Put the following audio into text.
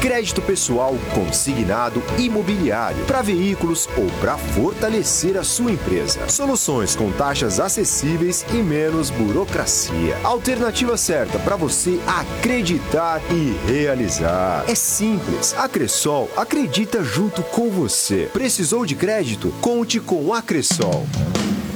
crédito pessoal, consignado, imobiliário, para veículos ou para fortalecer a sua empresa. Soluções com taxas acessíveis e menos burocracia. Alternativa certa para você acreditar e realizar. É simples. A Cressol acredita junto com você. Precisou de crédito? Conte com a Cressol.